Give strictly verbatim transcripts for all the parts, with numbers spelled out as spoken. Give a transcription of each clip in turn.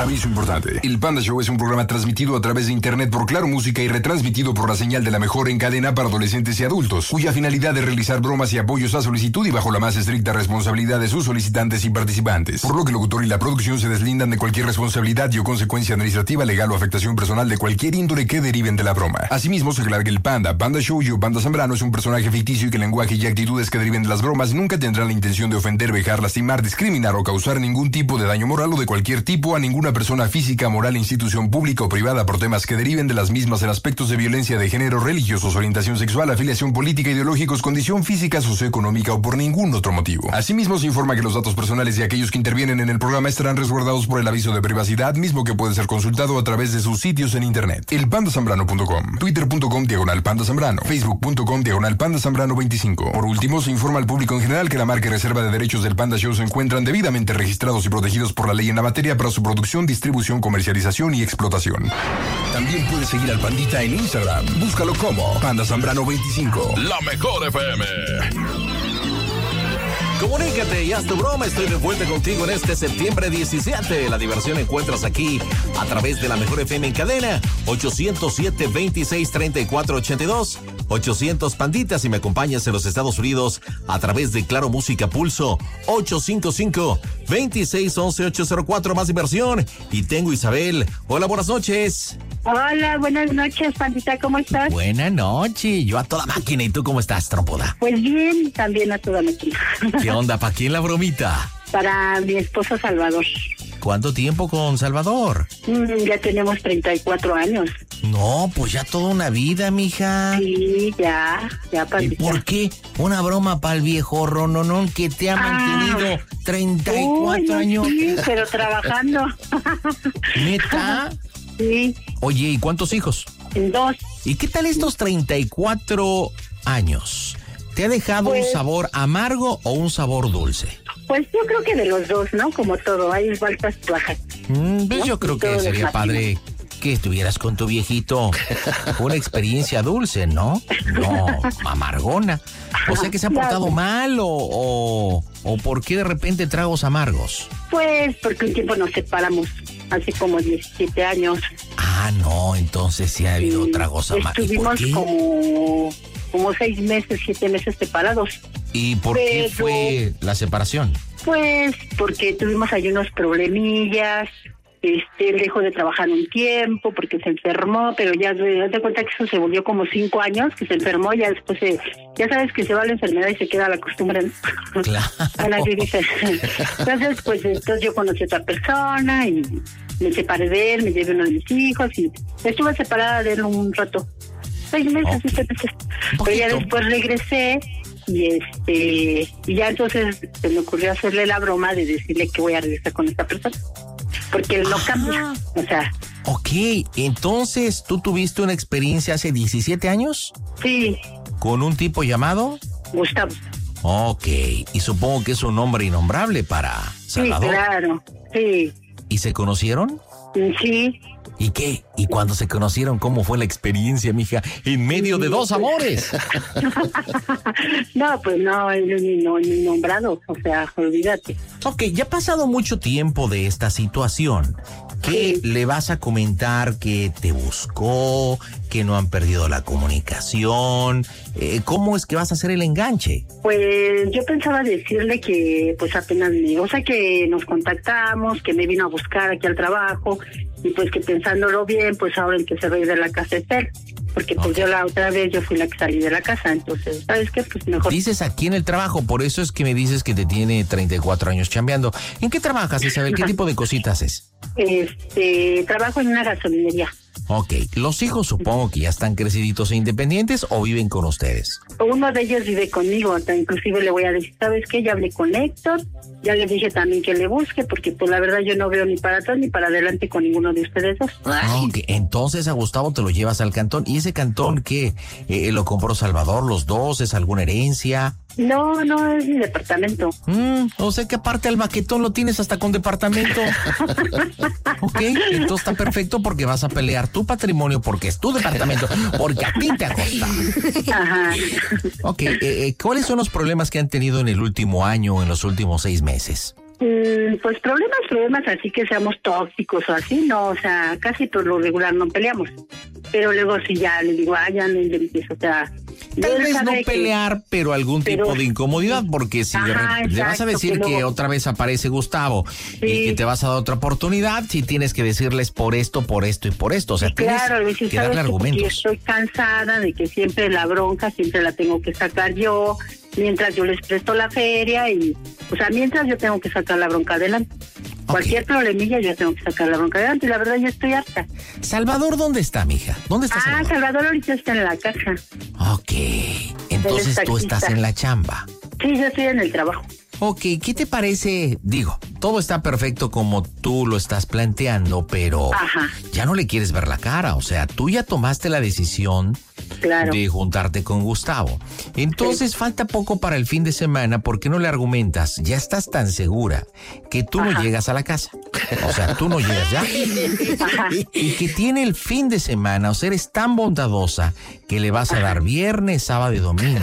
Aviso importante. El Panda Show es un programa transmitido a través de internet por Claro Música y retransmitido por la señal de la mejor en cadena para adolescentes y adultos, cuya finalidad es realizar bromas y apoyos a solicitud y bajo la más estricta responsabilidad de sus solicitantes y participantes. Por lo que el locutor y la producción se deslindan de cualquier responsabilidad y o consecuencia administrativa, legal o afectación personal de cualquier índole que deriven de la broma. Asimismo, se aclara que el Panda, Panda Show y Panda Zambrano es un personaje ficticio y que el lenguaje y actitudes que deriven de las bromas nunca tendrán la intención de ofender, vejar, lastimar, discriminar o causar ningún tipo de daño moral o de cualquier tipo a ninguna persona física, moral, institución pública o privada por temas que deriven de las mismas en aspectos de violencia de género, religiosos, orientación sexual, afiliación política, ideológicos, condición física, socioeconómica o por ningún otro motivo. Asimismo, se informa que los datos personales de aquellos que intervienen en el programa estarán resguardados por el aviso de privacidad, mismo que puede ser consultado a través de sus sitios en internet. el panda zambrano punto com, twitter punto com diagonal panda zambrano, facebook punto com diagonal panda zambrano veinticinco. Por último, se informa al público en general que la marca y reserva de derechos del Panda Show se encuentran debidamente registrados y protegidos por la ley en la materia para su producción, distribución, comercialización y explotación. También puedes seguir al Pandita en Instagram. Búscalo como Panda Zambrano veinticinco. La mejor F M. Comunícate y haz tu broma. Estoy de vuelta contigo en este septiembre diecisiete. La diversión encuentras aquí a través de la mejor F M en cadena. ochocientos siete, veintiséis, treinta y cuatro, ochenta y dos. ochocientos Panditas. Y me acompañas en los Estados Unidos a través de Claro Música Pulso. ochocientos cincuenta y cinco, veintiséis, once, ochocientos cuatro. Más diversión. Y tengo Isabel. Hola, buenas noches. Hola, buenas noches, Pandita, ¿cómo estás? Buenas noches. Yo a toda máquina. ¿Y tú cómo estás, trompuda? Pues bien, también a toda máquina. ¿Qué onda? ¿Para quién la bromita? Para mi esposo Salvador. ¿Cuánto tiempo con Salvador? Mm, ya tenemos treinta y cuatro años. No, pues ya toda una vida, mija. Sí, ya, ya, Pandita. ¿Y por qué una broma para el viejo rononón que te ha mantenido ah, treinta y cuatro uy, no, años? Sí, pero trabajando. ¿Neta? Sí. Oye, ¿y cuántos hijos? Dos. ¿Y qué tal estos treinta y cuatro años? ¿Te ha dejado pues, un sabor amargo o un sabor dulce? Pues yo creo que de los dos, ¿no? Como todo, hay vueltas bajas. Mm, pues ¿no? yo creo que sería padre que estuvieras con tu viejito. Una experiencia dulce, ¿no? No, amargona. O sea, que se ha portado mal o, o, o ¿por qué de repente tragos amargos? Pues porque un tiempo nos separamos, hace como diecisiete años. Ah, no, entonces sí ha habido sí, tragos amargos. Estuvimos como, como seis meses, siete meses separados. ¿Y por Pero, qué fue la separación? Pues porque tuvimos ahí unos problemillas. Este, él dejó de trabajar un tiempo porque se enfermó, pero ya te das cuenta que eso se volvió como cinco años, que se enfermó, ya después se, ya sabes que se va la enfermedad y se queda la costumbre, ¿no? Claro. Así dice. Entonces, pues entonces yo conocí a otra persona y me separé de él, me llevé uno de mis hijos y estuve separada de él un rato, seis meses, okay. siete meses. Pero ya después regresé y este y ya entonces se me ocurrió hacerle la broma de decirle que voy a regresar con esta persona. Porque él no ah, cambia, o sea... Ok, entonces, ¿tú tuviste una experiencia hace diecisiete años? Sí. ¿Con un tipo llamado? Gustavo. Ok, y supongo que es un nombre innombrable para Salvador. Sí, claro, sí. ¿Y se conocieron? Sí. ¿Y qué? ¿Y cuando se conocieron, cómo fue la experiencia, mija? En medio de dos amores. No, pues no, ni, no, ni nombrado, o sea, olvídate. Ok, ya ha pasado mucho tiempo de esta situación. ¿Qué sí. le vas a comentar que te buscó, que no han perdido la comunicación? Eh, ¿Cómo es que vas a hacer el enganche? Pues yo pensaba decirle que pues apenas me, o sea que nos contactamos, que me vino a buscar aquí al trabajo y pues que pensándolo bien, pues ahora el que se va a ir de la casa es él. Porque pues okay. yo la otra vez yo fui la que salí de la casa, entonces, ¿sabes qué? Pues mejor. Dices aquí en el trabajo, por eso es que me dices que te tiene treinta y cuatro años chambeando. ¿En qué trabajas, Isabel? ¿Qué tipo de cositas haces? Este, trabajo en una gasolinería. Ok, los hijos supongo que ya están creciditos e independientes o viven con ustedes. Uno de ellos vive conmigo, inclusive le voy a decir, ¿sabes qué? Ya hablé con Héctor, ya le dije también que le busque, porque pues la verdad yo no veo ni para atrás ni para adelante con ninguno de ustedes dos. Ok, entonces a Gustavo te lo llevas al cantón. ¿Y ese cantón qué? Eh, ¿Lo compró Salvador, los dos? ¿Es alguna herencia? No, no, es mi departamento. Mm, o sea que aparte al baquetón lo tienes hasta con departamento. Ok, entonces está perfecto porque vas a pelear tu patrimonio porque es tu departamento, porque a ti te ha costado. Ajá. Ok, eh, eh, ¿cuáles son los problemas que han tenido en el último año o en los últimos seis meses? Mm, pues problemas, problemas así que seamos tóxicos o así, no, o sea, casi por lo regular no peleamos. Pero luego si ya le digo, ah, ya no inventes, o sea... Tal vez no pelear, que, pero algún pero, tipo de incomodidad, porque si ajá, le, exacto, le vas a decir que, luego, que otra vez aparece Gustavo sí. y que te vas a dar otra oportunidad, si tienes que decirles por esto, por esto y por esto, o sea, sí, tienes claro, que si darle argumentos. Yo estoy cansada de que siempre la bronca, siempre la tengo que sacar yo, mientras yo les presto la feria y, o sea, mientras yo tengo que sacar la bronca adelante. Okay. Cualquier problemilla yo tengo que sacar la bronca adelante y la verdad yo estoy harta. Salvador, ¿dónde está, mija? ¿Dónde está Ah, Salvador? Salvador ahorita está en la casa. Ok, entonces tú estás en la chamba. Sí, yo estoy en el trabajo. Ok, ¿qué te parece? Digo, todo está perfecto como tú lo estás planteando, pero Ajá. ya no le quieres ver la cara. O sea, tú ya tomaste la decisión claro. de juntarte con Gustavo. Entonces, sí. falta poco para el fin de semana. ¿Por qué no le argumentas? Ya estás tan segura que tú Ajá. no llegas a la casa. O sea, tú no llegas ya. Ajá. Y que tiene el fin de semana. O sea, eres tan bondadosa que le vas a dar viernes, sábado y domingo.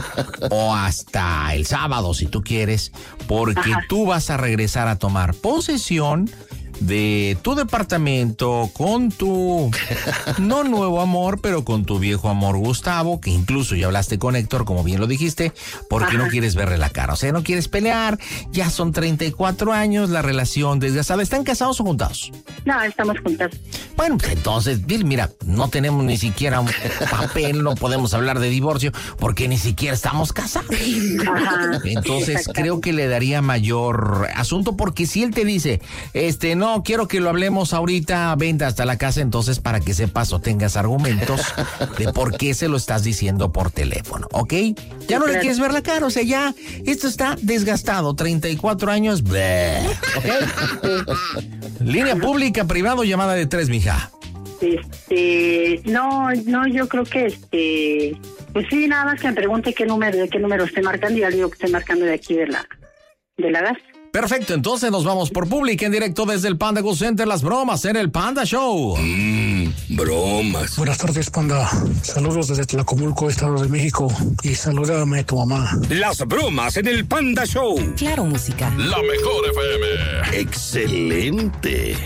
O hasta el sábado, si tú quieres. Porque Ajá. tú vas a regresar a tomar posesión de tu departamento con tu, no nuevo amor, pero con tu viejo amor Gustavo, que incluso ya hablaste con Héctor, como bien lo dijiste, porque Ajá. no quieres verle la cara, o sea, no quieres pelear, ya son treinta y cuatro años, la relación desgastada. ¿Están casados o juntados? No, estamos juntados. Bueno, pues entonces, Bill, mira, no tenemos ni siquiera un papel, no podemos hablar de divorcio, porque ni siquiera estamos casados. Ajá. Entonces, creo que le daría mayor asunto, porque si él te dice, este, no, No, quiero que lo hablemos ahorita, vente hasta la casa, entonces para que sepas o tengas argumentos de por qué se lo estás diciendo por teléfono, ¿ok? Ya no le quieres ver la cara, o sea, ya esto está desgastado, treinta y cuatro años, bleh, ¿ok? Línea pública, privado, llamada de tres, mija. Este, no, no, yo creo que este, pues sí, nada más que me pregunte qué número, de qué número estoy marcando y ya le digo que estoy marcando de aquí de la, de la gas. Perfecto, entonces nos vamos por pública en directo desde el Panda Go Center, las bromas en el Panda Show. Mmm, bromas. Buenas tardes, Panda. Saludos desde Tlacomulco, Estado de México. Y salúdame a tu mamá. Las bromas en el Panda Show. Claro, música. La mejor F M. Excelente.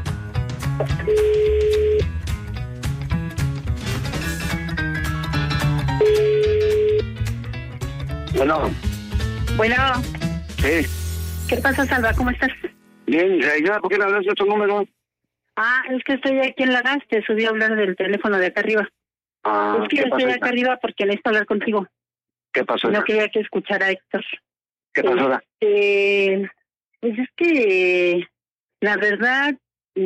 Bueno. Bueno. Sí. ¿Qué pasa, Salva? ¿Cómo estás? Bien, ya, ¿por qué no hablas de tu número? Ah, es que estoy aquí en la gas, te subí a hablar del teléfono de acá arriba. Ah, es que estoy acá arriba porque necesito hablar contigo. ¿Qué pasó? No quería que escuchara a Héctor. ¿Qué pasó? Eh, pues es que, la verdad,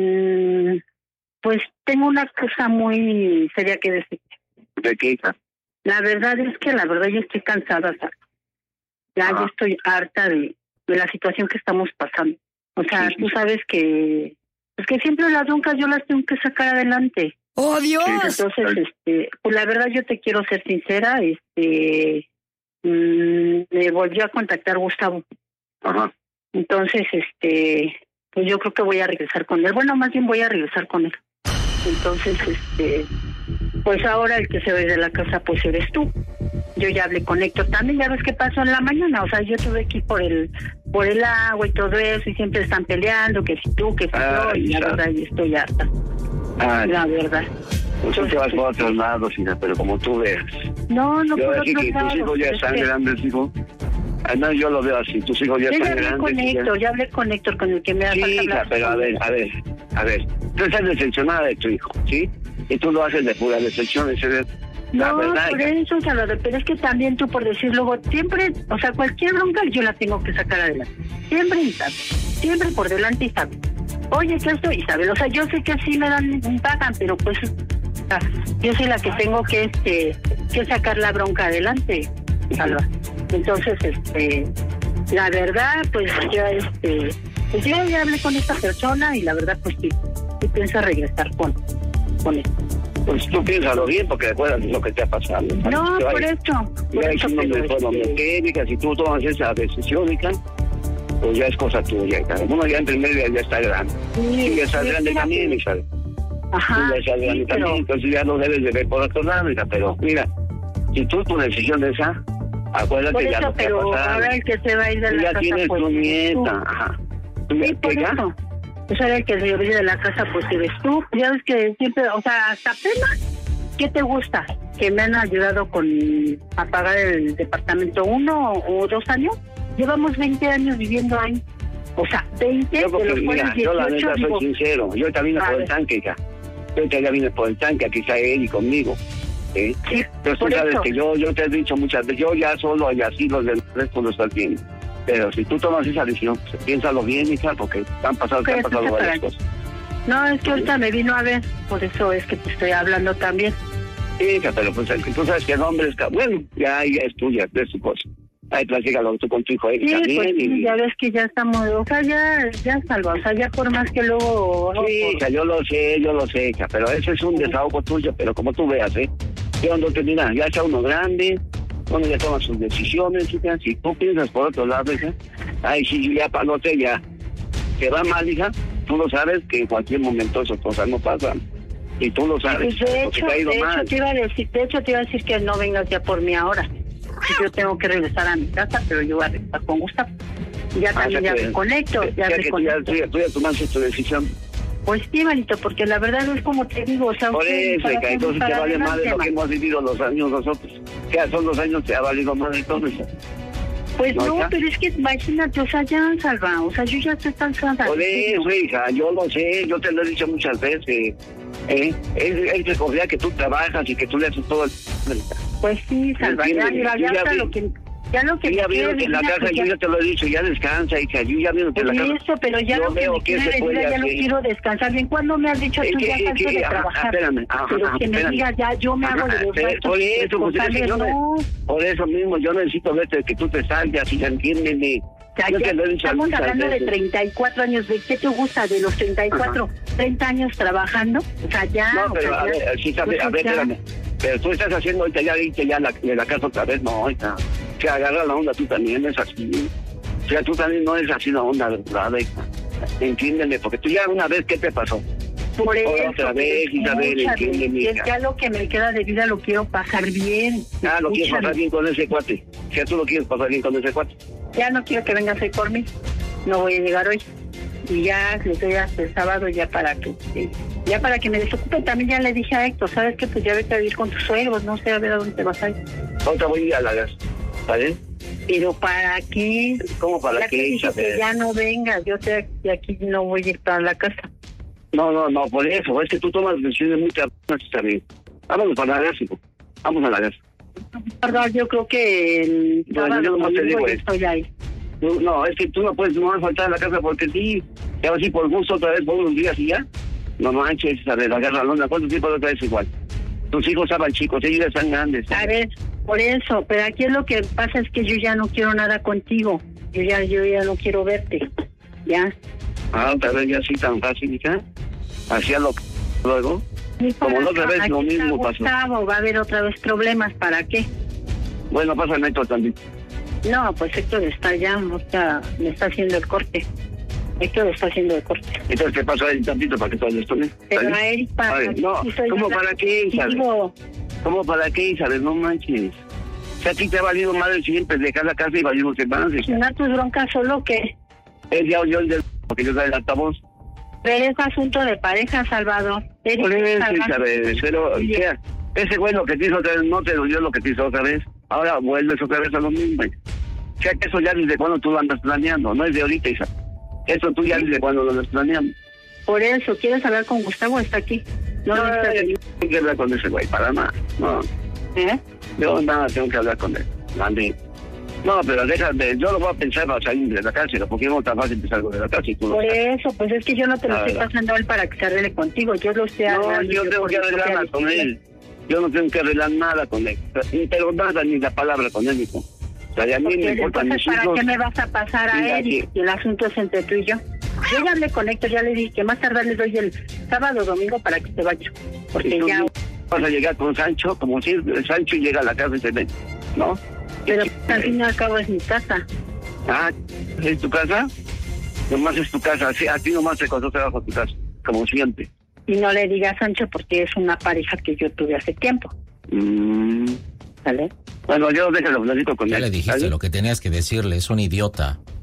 mmm, pues tengo una cosa muy seria que decir. ¿De qué, hija? La verdad es que, la verdad, yo estoy cansada, Salva. Ya, ah. yo estoy harta de... de la situación que estamos pasando. O sea, sí, tú sabes que pues que siempre las broncas yo las tengo que sacar adelante. ¡Oh, Dios! Entonces, este, pues la verdad yo te quiero ser sincera, este, mmm, me volvió a contactar Gustavo. Ajá. Entonces, este, pues yo creo que voy a regresar con él. Bueno, más bien voy a regresar con él. Entonces, este, pues ahora el que se ve de la casa, pues eres tú. Yo ya hablé con Héctor también, ya ves qué pasó en la mañana, o sea, yo estuve aquí por el por el agua y todo eso, y siempre están peleando, que si tú, que si yo, y la verdad, yo estoy harta. Ay, la verdad. Pues tú te vas por otros lados, hija, pero como tú veas. No, no yo por así otros que lados. tus hijos ya están que... grandes, hijo. Ah, no, yo lo veo así, tus hijos ya yo están ya hablé grandes. Con Héctor, ya hablé con Héctor, con el que me ha sí, hija, pero a ver, a ver, a ver. Tú estás decepcionada de tu hijo, ¿sí? Y tú lo haces de pura decepción, ese de... La no, verdad, por eso, Salvador, pero es que también tú, por decir luego, siempre, o sea, cualquier bronca yo la tengo que sacar adelante. Siempre Isabel, siempre por delante Isabel. Oye, ¿qué esto, Isabel? O sea, yo sé que sí me dan, me pagan, pero pues, o sea, yo soy la que tengo que, este, que sacar la bronca adelante, Salva. Entonces, este, la verdad, pues yo, este, pues yo ya hablé con esta persona y la verdad, pues sí, sí pienso regresar con, con él. Pues tú piénsalo bien, porque recuerdas lo que te ha pasado. No, por eso. Ya es un hombre de mecánica, si tú tomas esa decisión, hija, pues ya es cosa tuya, hija. Uno ya entre medio ya está grande. Sí, ya está sí, grande también, hija. Ajá. Ya está grande sí, también, pero... entonces ya no debes de ver por otro lado, hija. Pero mira, si tú tu decisión es esa, acuérdate por eso, ya lo que pero ha pasado. Ahora el que se va a ir de la ya casa, tienes pues, tu nieta, ajá. Sí, por eso. Pues ahora que se olvide de la casa, pues eres tú. Ya ves que siempre, o sea, hasta apenas, ¿qué te gusta? Que me han ayudado con a pagar el departamento uno o dos años. Llevamos veinte años viviendo ahí. O sea, veinte Yo, porque, de los mira, dieciocho, yo la neta soy digo, sincero. Yo también vine por el tanque, hija. Yo también vine por el tanque, aquí está él y conmigo. ¿Sí? Sí, Pero tú por sabes eso. que yo, yo te he dicho muchas veces, yo ya solo y así los del resto lo están viendo. Pero si tú tomas esa decisión, pues, piénsalo bien, hija, porque han pasado, te han Pero pasado tú varias separas. cosas. No, es que ahorita me vino a ver, por eso es que te estoy hablando también. Sí, hija, pero pues tú sabes que el hombre es... ca- Bueno, ya, ya es tuya, es su cosa. Ahí platícalo tú con tu hijo, él Sí, también. pues sí, y... ya ves que ya estamos, o sea, ya, ya salva, o sea, ya por más que luego... Sí, hija, yo lo sé, yo lo sé, hija, pero ese es un desahogo tuyo, pero como tú veas, ¿eh? Yo no te dirá, ya está uno grande, uno ya toma sus decisiones, hija, si tú piensas por otro lado, hija, ay, si ya palote, ya te va mal, hija, tú lo sabes que en cualquier momento esas cosas no pasan, y tú lo sabes, Pues de porque hecho, te ha ido de hecho mal. te iba a decir, de hecho te iba a decir que no vengas ya por mí ahora. Yo tengo que regresar a mi casa, pero yo voy a regresar con Gustavo. Ya Ah, también ya ya que- me conecto, ya ya me que tú ya, conecto. tú ya- tú ya tomaste tu decisión. Pues sí, manito, porque la verdad es como te digo, o sea, Por ustedes eso, para hija, hacer- entonces te para vale adelante, madre lo que man. hemos vivido los años nosotros. Ya son los años que ha valido madre todo eso. Pues ¿No, no, hija? pero es que imagínate, o sea, ya salva, o sea, yo ya estoy tan cansada. Por eso, hija, yo lo sé, yo te lo he dicho muchas veces. ¿eh? Él, él recordía que tú trabajas y que tú le haces todo el... Pues sí, salva, ya, Entiéndeme, mira, yo ya ya hasta vi- lo que... Ya lo que Yo ya me quiere vieron que en la decir, casa, pues yo ya- ya te lo he dicho, ya descansa, hija, yo ya vieron que en Por la casa... eso, pero ya yo lo que veo me que quiere se decir, puede ya lo hacer. quiero descansar. Bien, ¿cuándo me has dicho Es tú que- ya es salgo que- de ajá, trabajar? espérame, ajá, Pero ajá, que me espérame. digas ya, yo me hago de Ajá, los pero gastos por eso, pues, es que responsables, yo me- no. por eso mismo, yo necesito verte, que tú te salgas, y entiéndeme. O sea, Yo ya te lo he dicho estamos muchas hablando de veces. treinta y cuatro años. ¿De qué te gusta? ¿De los treinta y cuatro? ¿treinta años trabajando? O sea, ya... No, o pero sea, a ya- ver, sí, a ver, pues, a ver, ya- espérame. Pero tú estás haciendo ahorita ya, ahorita ya la, de la casa otra vez, no, ahorita. Que agarra la onda, tú también es así. O sea, tú también no eres así la onda, ¿verdad? hija? Entiéndeme, porque tú ya una vez, ¿qué te pasó? Por eso, Otra vez, pero Isabel, escúchame, entiéndeme, que hija. ya lo que me queda de vida lo quiero pasar bien. Ah, lo quieres Escúchame. pasar bien con ese cuate. O sea, tú lo quieres pasar bien con ese cuate. Ya no quiero que vengas hoy por mí. No voy a llegar hoy. Y ya les doy hasta el sábado ya para que eh, ya para que me desocupe. También ya le dije a Héctor, ¿sabes qué? Pues ya vete a vivir con tus suegros, no sé a ver a dónde te vas a ir. Ahorita voy a ir a la gas. ¿Vale? Pero ¿para qué? ¿Cómo para ya qué, te dije Isabel? que ya no vengas. Yo sé que aquí no voy a ir para la casa. No, no, no, por eso. Es que tú tomas decisiones muy cabronas, Isabel. Vámonos para la gas, hijo. Vamos a la gas. La verdad, yo creo que el Bueno, sábado yo nomás te domingo digo yo esto. estoy ahí. Tú- No, es que tú no puedes no vas a faltar a la casa porque sí. Ya así por gusto otra vez por unos días y ya. No manches, Isabel, agarra la onda. ¿Cuánto tiempo otra vez igual? Tus hijos estaban chicos, ellos ya están grandes. A ver, por eso, pero aquí lo que pasa es que yo ya no quiero nada contigo. Yo ya, yo ya no quiero verte. Ya. Ah, otra vez ya así tan fácil, hija. Hacía lo que luego. Y Como para la otra acá, vez, lo aquí está mismo pasó. Gustavo, va a haber otra vez problemas. ¿Para qué? Bueno, pasa neto también. No, pues Héctor está ya, o sea, me está haciendo el corte. Héctor está haciendo el corte. Entonces, ¿qué pasa ahí tantito para que todo esto me... Pero a él para... A ver, no, sí soy ¿cómo yo la- para qué, Isabel? Digo, ¿Cómo para qué, Isabel? No manches. O sea, a ti te ha valido madre siempre dejar la casa y valimos que más. no tus broncas solo que... Él ya oyó el del... porque yo soy el altavoz. Pero es asunto de pareja, Salvador. Eric, Por eso, Salvador. Isabel, pero, o sea, ese güey lo que te hizo otra vez no te dolió lo que te hizo otra vez. Ahora vuelves otra vez a lo mismo. O sea, que eso ya desde cuando tú lo andas planeando, no es de ahorita, Isabel. Eso tú ya desde cuando lo andas planeando. Por eso, ¿quieres hablar con Gustavo? Está aquí. No, No, no está yo aquí. no tengo que hablar con ese güey, para nada. No, ¿Eh? yo nada tengo que hablar con él. Andy. No, pero déjame, yo lo voy a pensar para salir de la cárcel, porque no es tan fácil que salgo de la cárcel. Tú lo Por sabes. eso, pues es que yo no te lo La estoy verdad. pasando a él para que se arregle contigo. Yo lo estoy No, arreglando yo tengo por que mi propia arreglar con decisión. él. Yo no tengo que arreglar nada con él. Ni pero nada, ni la palabra con él, hijo. O sea, y a mí Porque me importan entonces, mis ¿para hijos. qué me vas a pasar Mira, a él? Y, sí. y el asunto es entre tú y yo. Yo ya hablé con Héctor, ya le dije que más tarde le doy el sábado o domingo para que se vaya. Porque Y tú ya... vas a llegar con Sancho, como si el Sancho llega a la casa y se ve, ¿no? Pero al fin y al cabo es mi casa. Ah, ¿es tu casa? Nomás es tu casa. Sí, a ti nomás te costó trabajo tu casa, como siempre. Y no le diga a Sancho porque es una pareja que yo tuve hace tiempo. Mm. ¿Vale? Bueno, yo déjalo, platico con Ya él. le dijiste ¿vale? lo que tenías que decirle, es un idiota.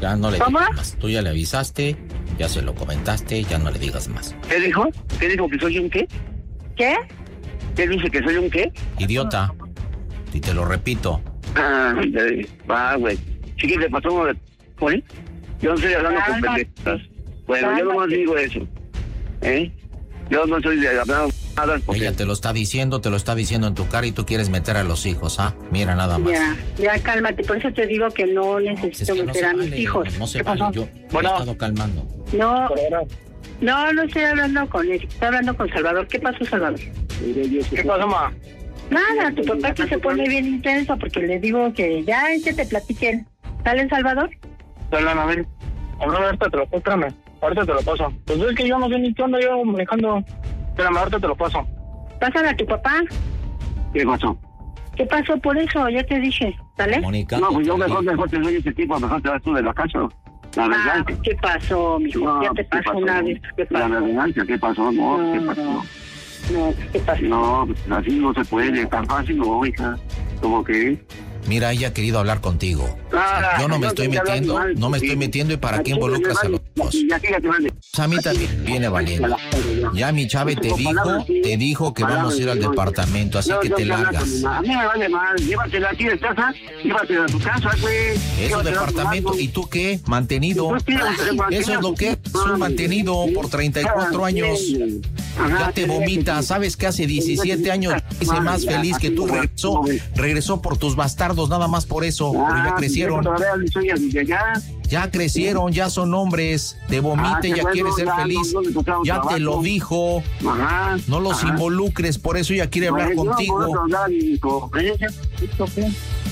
Ya no le ¿Cómo? digas más. Tú ya le avisaste, ya se lo comentaste, ya no le digas más. ¿Qué dijo? ¿Qué dijo? ¿Que soy un qué? ¿Qué? ¿Qué dice? ¿Que soy un qué? Idiota. Y te lo repito. Ah, va, güey. Sí que le pasó uno de... ¿Oye? Yo no estoy hablando con Cálmate. pendejas. Bueno, yo Cálmate. nomás digo eso. ¿Eh? Yo no soy de hablar nada porque... Ella te lo está diciendo, te lo está diciendo en tu cara y tú quieres meter a los hijos, ¿ah? Mira nada más. Ya, ya cálmate. Por eso te digo que no necesito Es que no meter se a mis vale, hijos. no se ¿Qué vale. pasó? Yo Bueno. me he estado calmando. No, no, no estoy hablando con él. Estoy hablando con Salvador. ¿Qué pasó, Salvador? ¿Qué pasó, ma? Nada, tu papá que se pone bien intenso porque le digo que ya es que te platiquen. ¿Sale, Salvador? Perdón, a ver. Ahora ahorita te lo paso, espérame. Ahorita te lo paso. Pues es que yo no sé ni qué onda yo manejando. Espérame, ahorita te lo paso. Pásale a tu papá. ¿Qué pasó? ¿Qué pasó por eso? Ya te dije. ¿Sale? Mónica. No, pues yo mejor, mejor te doy ese tipo, mejor te vas tú de la casa. La Ah, verdad. ¿qué pasó, mijo? No, Ya te ¿qué pasó pasó? una vez. ¿Qué La pasó? verdad, ¿qué pasó? No, No, ¿qué pasó? No, ¿qué pasó? No, pues así no se puede, tan fácil no, hija. ¿Cómo que? Mira, ella ha querido hablar contigo. Ah, Yo no me estoy estoy hablando metiendo, mal, no me sí. estoy metiendo y para qué Aquí involucras a me los vale, hijos. y aquí ya te vale. Pues a mí también viene valiendo. Ya mi Chave te dijo, te dijo que vamos a ir al departamento, así Yo- que yo te quiero hablar largas. con mi mamá. A mí me vale mal, llévatela aquí de casa, llévatela a tu casa, güey. Es un Llévatela a tu departamento, lado. ¿y tú qué? Mantenido. Tú tienes que mantener Eso es lo que es un mantenido por treinta y cuatro años. Ajá, Ya te sí, vomita, sí. sabes que hace diecisiete años hice más feliz que tú, regresó, regresó por tus bastardos, nada más por eso, pero ya Ah, crecieron, todavía soy así de allá. ya crecieron, ya son hombres, te Ah, vomita qué y ya bueno, quiere ser ya, feliz, no, no le tocaron ya te trabajo. lo dijo, Ajá. no los ajá. involucres, por eso ya quiere hablar Bueno, yo contigo. puedo hablar, hijo. ¿Esto qué?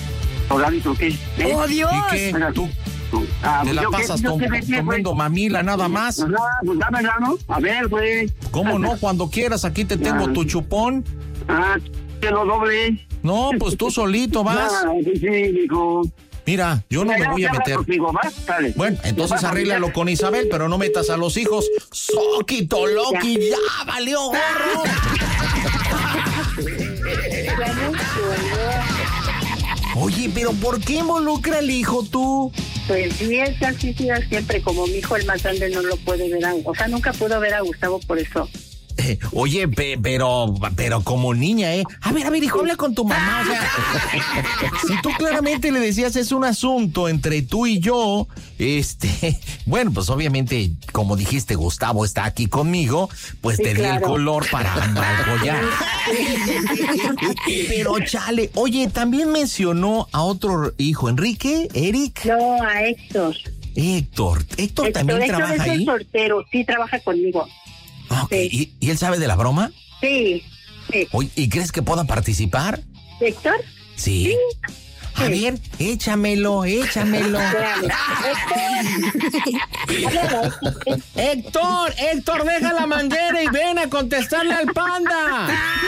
¿Hablar qué? ¿Eh? ¡Oh, Dios! ¿Y qué? Espera, ¿Tú Ah, te la ¿yo qué? pasas ¿Yo tom- qué me qué, güey? comiendo mamila nada más? Ajá, pues dámela, ¿no? A ver, güey. ¿Cómo no? Cuando quieras, aquí te tengo tu chupón. Ah, que lo doble. No, pues tú solito vas. Ah, sí, sí, hijo. Mira, yo no me voy a meter. Contigo, ¿va? Dale. Bueno, entonces arréglalo con Isabel, pero no metas a los hijos. Soquito, Loki, ya valió gorro. Oye, pero ¿por qué involucra al hijo tú? Pues sí, es así, sí, es siempre. Como mi hijo, el más grande, no lo puede ver a... O sea, nunca pudo ver a Gustavo por eso. Eh, oye, pe- pero, pero como niña, ¿eh? A ver, a ver, hijo, habla con tu mamá, o sea, si tú claramente le decías es un asunto entre tú y yo, este, bueno, pues obviamente, como dijiste, Gustavo está aquí conmigo, pues Sí, te di el claro. color para ya. Pero chale, oye, también mencionó a otro hijo, Enrique, Eric, No, a Héctor. Héctor. Héctor Héctor, también Héctor trabaja es el ahí. soltero, sí, trabaja conmigo. Ok, ¿y, y él sabe de la broma? Sí, sí. Oye, ¿y crees que pueda participar? ¿Héctor? Sí. A Sí. ver, échamelo, échamelo. Espérame. Héctor. Héctor, Héctor, deja la manguera y ven a contestarle al panda.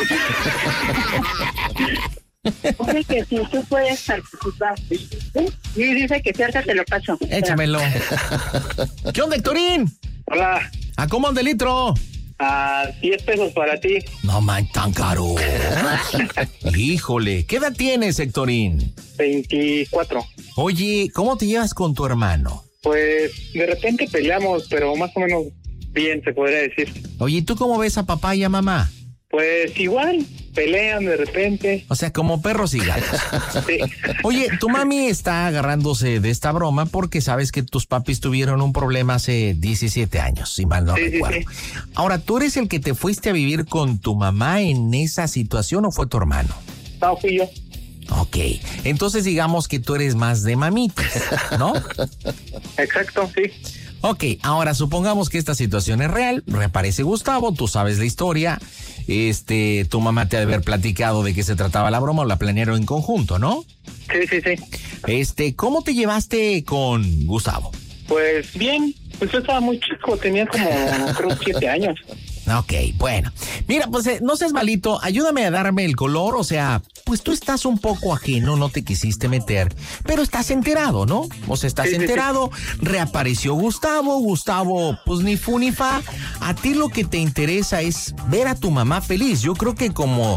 Dice que si tú puedes participar. Y dice que cierta te lo paso. Échamelo. ¿Qué onda, Héctorín? Hola, ¿A cómo anda el litro? a diez pesos para ti. No man, tan caro. Híjole, ¿qué edad tienes, Héctorín? veinticuatro. Oye, ¿cómo te llevas con tu hermano? Pues de repente peleamos, pero más o menos bien, se podría decir. Oye, ¿tú cómo ves a papá y a mamá? Pues igual, pelean de repente. O sea, como perros y gatos. Sí. Oye, tu mami está agarrándose de esta broma porque sabes que tus papis tuvieron un problema hace diecisiete años, si mal no Sí, sí, recuerdo. sí. Ahora, ¿tú eres el que te fuiste a vivir con tu mamá en esa situación o fue tu hermano? No, fui yo. Ok, entonces digamos que tú eres más de mamitas, ¿no? Exacto, sí. Ok, ahora supongamos que esta situación es real, reaparece Gustavo, tú sabes la historia, este, tu mamá te ha de haber platicado de qué se trataba la broma o la planearon en conjunto, ¿no? Sí, sí, sí. Este, ¿cómo te llevaste con Gustavo? Pues bien, pues yo estaba muy chico, tenía como, creo, siete años. Ok, bueno. Mira, pues eh, no seas malito, ayúdame a darme el color, o sea, pues tú estás un poco ajeno, no te quisiste meter, pero estás enterado, ¿no? O sea, estás Sí, sí, enterado, reapareció Gustavo, Gustavo, pues ni fu ni fa. A ti lo que te interesa es ver a tu mamá feliz. Yo creo que como,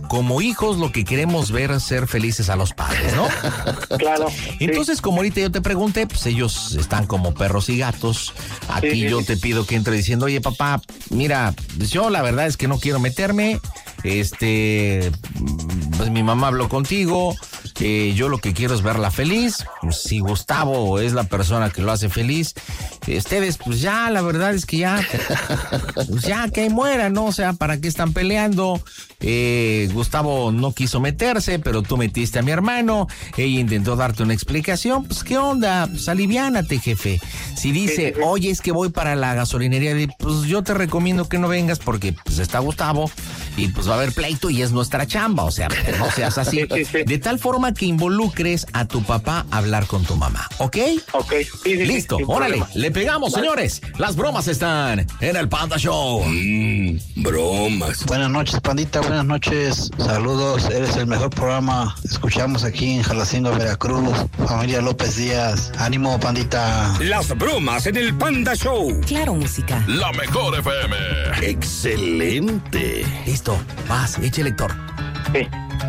como hijos lo que queremos ver es ser felices a los padres, ¿no? Claro. Entonces, sí. como ahorita yo te pregunté, pues ellos están como perros y gatos. Aquí Sí, sí, yo sí. te pido que entre diciendo, oye, papá, mira, yo la verdad es que no quiero meterme. Este, pues mi mamá habló contigo. Eh, yo lo que quiero es verla feliz. Pues, si Gustavo es la persona que lo hace feliz, ustedes, pues ya, la verdad es que ya, pues ya que ahí muera, ¿no? O sea, ¿para qué están peleando? Eh, Gustavo no quiso meterse, pero tú metiste a mi hermano. Ella intentó darte una explicación. Pues, ¿qué onda? Pues, aliviánate, jefe. Si dice, oye, es que voy para la gasolinería, pues yo te recomiendo que no vengas porque pues está Gustavo y pues va a haber pleito y es nuestra chamba. O sea, no seas así. Sí, sí, sí. De tal forma que involucres a tu papá a hablar con tu mamá, ¿ok? Ok, sí, sí, sí, Listo, sin órale, problema. le pegamos, señores. Las bromas están en el Panda Show. Mmm, bromas. Buenas noches, pandita, buenas noches. Saludos, eres el mejor programa. Escuchamos aquí en Jalacingo, Veracruz. Familia López Díaz. Ánimo, pandita. Las bromas en el Panda Show. Claro, música. La mejor F M. Excelente. Listo, vas, eche lector. Sí.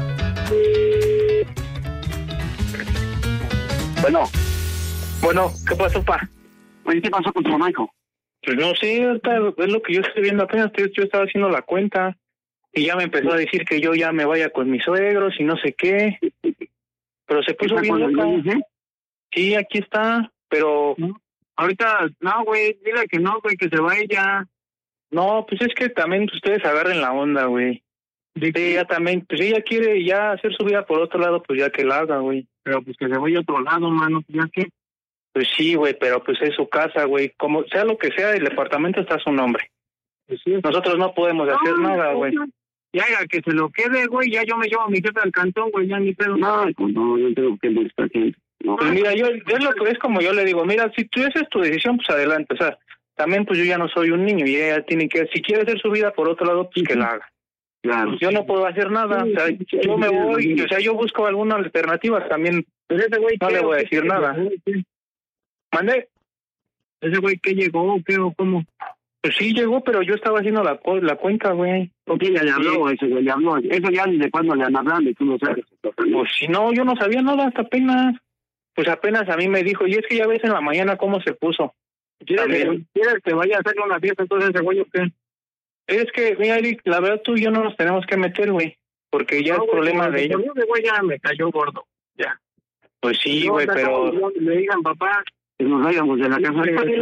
Bueno, Bueno, ¿qué pasó, pa? oye, ¿qué pasó con tu mamá, hijo? Pues no sé, ahorita es lo que yo estoy viendo apenas. Yo, yo estaba haciendo la cuenta y ya me empezó a decir que yo ya me vaya con mis suegros y no sé qué. Pero se puso bien loca. Sí, aquí está, pero... Ahorita, no, güey, dile que no, güey, que se vaya ya. No, pues es que también ustedes agarren la onda, güey. Sí, ella también, pues ella quiere ya hacer su vida por otro lado, pues ya que la haga, güey. Pero pues que se vaya a otro lado, mano, ya que. Pues sí, güey, pero pues es su casa, güey. Como sea lo que sea, el departamento está a su nombre. Pues sí. Nosotros no podemos hacer No, nada, güey. Ya, ya, que se lo quede, güey, ya yo me llevo a mi jefe al cantón, güey, ya ni pedo. No, pues no, yo tengo que molestar gente. No. Pues mira, yo, es lo que es como yo le digo, mira, si tú esa es tu decisión, pues adelante. O sea, también pues yo ya no soy un niño y ella tiene que, si quiere hacer su vida por otro lado, pues que la haga. Claro. Pues yo no puedo hacer nada, o sea, yo me voy, o sea, yo busco alguna alternativa también. Pero ese güey, No ¿qué, le voy a o qué, decir qué, nada. qué? ¿Mandé? Ese güey, ¿qué llegó o qué o cómo? Pues sí llegó, pero yo estaba haciendo la, cu- la cuenta, güey. ¿O qué ya le habló? Ese güey le habló. Eso ya ni de cuándo le han hablado, tú no sabes. Pues si no, yo no sabía nada hasta apenas. Pues apenas a mí me dijo, y es que ya ves en la mañana cómo se puso. ¿Quieres que, También. ¿Quieres que vaya a hacerle una fiesta entonces ese güey o qué? Es que, mira, Eric, la verdad tú y yo no nos tenemos que meter, güey. Porque ya No, es güey, problema porque de ellos. Ese güey ya me cayó gordo. Ya. Pues sí, Yo, güey, o sea, pero... como Le digan, papá, que nos vayamos de la casa.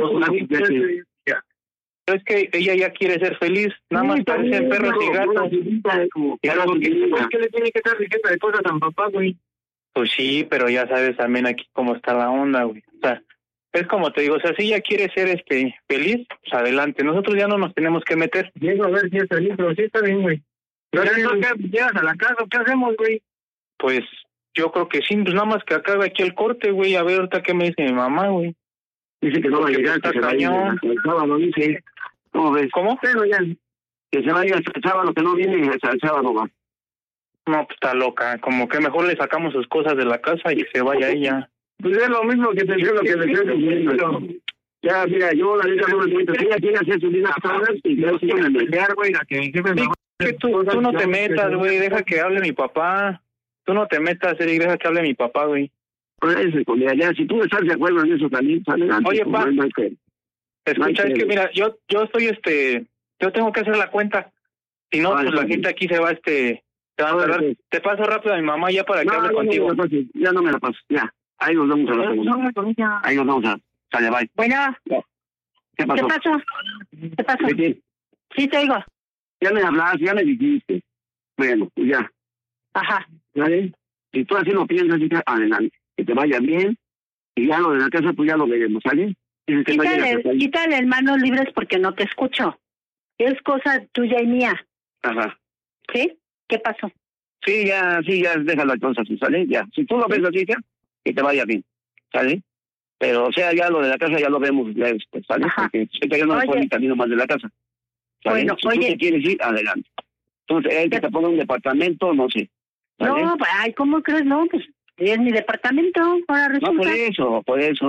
Pero es que ella ya quiere ser feliz. Nada más parecen perros y gatos. Claro, porque es que le tiene que dar riqueza de cosas a papá, güey. Pues sí, pero ya sabes también aquí cómo está la onda, güey. O sea, es como te digo, o sea, si ella quiere ser este feliz, pues adelante. Nosotros ya no nos tenemos que meter. Llego a ver si es feliz, pero sí está bien, güey. Pero entonces, ¿qué? ¿Llegas a la casa? ¿Qué hacemos, güey? Pues yo creo que sí, pues nada más que acabe aquí el corte, güey. A ver ahorita qué me dice mi mamá, güey. Dice que no va a Porque llegar, está que se va a ir cañón. hasta el sábado, dice. ¿Cómo ves? ¿Cómo? Pero ya, que se vaya hasta el sábado, que no viene, hasta el sábado va. No, pues está loca. Como que mejor le sacamos sus cosas de la casa y se vaya ella. Pues es lo mismo que te digo, lo que le pero ya, mira, yo la neta no me meto. Si ella quiere hacer su vida sola, y yo sí me meter, güey, a que mi jefe me va a Que tú, tú no te metas, güey. Deja que hable mi papá. Tú no te metas, Eric. Deja que hable mi papá, güey. Pues eso, mira, ya, si tú estás de acuerdo en eso también, sale antes. Oye, como pa. no hay que- Escucha, Ay, es que pero- mira, yo yo estoy este, yo tengo que hacer la cuenta. Si no, Vale, pues la pues. gente aquí se va este, te va a Vale, tardar. pues. Te paso rápido a mi mamá ya para que No, hable ya contigo. no me la pases, ya no me la paso, ya. Ahí nos vamos a la segunda. Ahí nos vamos a... Sale, bye. Bueno, ¿Qué ¿qué pasó? pasó? ¿Qué pasó? ¿Qué tiene? Sí, te oigo. Ya me hablaste, ya me dijiste. Bueno, pues ya. Ajá. ¿Vale? Si tú así lo piensas, hija, adelante. Que te vaya bien. Y ya lo de la casa, pues ya lo veremos, ¿sale? Dices que no llegas Quítale, hasta ahí. quítale el manos libres porque no te escucho. Es cosa tuya y mía. Ajá. ¿Sí? ¿Qué pasó? Sí, ya, sí, ya, déjalo entonces así, ¿sale? Ya. Si tú lo ves así, hija, que te vaya bien, ¿sale? Pero, o sea, ya lo de la casa ya lo vemos ya después, ¿sale? Ajá. Porque sé que yo no me Oye. puedo ni camino más de la casa. ¿Sale? Bueno, si oye. tú te quieres ir, adelante. Entonces, él que te pone un departamento, no sé. ¿Sale? No, pues, ay, ¿cómo crees? No, pues es mi departamento. Ahora No, resulta. por eso, por eso.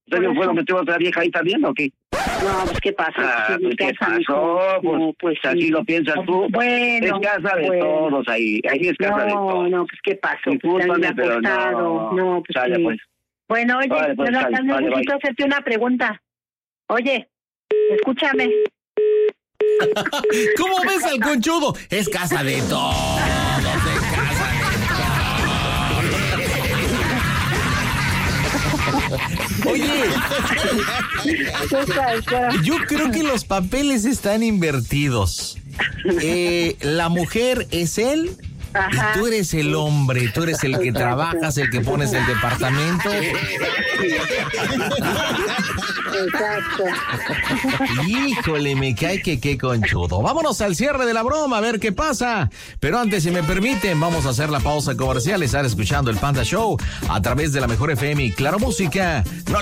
¿Usted fue lo metió otra vieja ahí también o qué? No, pues ¿qué pasa? Ah, pues, ¿qué pasó? Pues, no, pues así sí. lo piensas tú. Bueno. Es casa de bueno. todos ahí. Ahí es casa no, de todos. No, pues ¿qué pasó? Discúlpame, Pues, pero no. no, pues Sale, sí. pues. Bueno, oye, Vale, pues, Jonathan, sale, vale, necesito vale. hacerte una pregunta. Oye, escúchame. ¿Cómo ves al conchudo? Es casa de todos, es casa de todos. Oye, yo creo que los papeles están invertidos. Eh, la mujer es él. Ajá. Y tú eres el hombre, tú eres el que Exacto. trabajas, el que pones el departamento. Exacto. Híjole, me cae que qué conchudo. Vámonos al cierre de la broma, a ver qué pasa. Pero antes, si me permiten, vamos a hacer la pausa comercial. Estar escuchando el Panda Show a través de la Mejor F M y Claro Música. No